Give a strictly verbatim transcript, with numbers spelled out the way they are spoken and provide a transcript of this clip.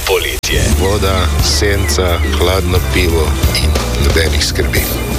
poletje. Voda, senca, hladno pivo in nobenih skrbi.